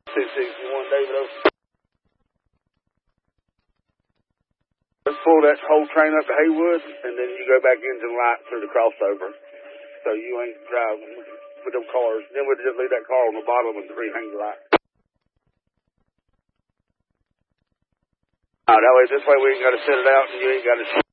261 David O. Let's pull that whole train up to Haywood, and then you go back into the light through the crossover. So you ain't driving with them cars. Then we'll just leave that car on the bottom of the hang light. That way, this way we ain't got to set it out, and you ain't got to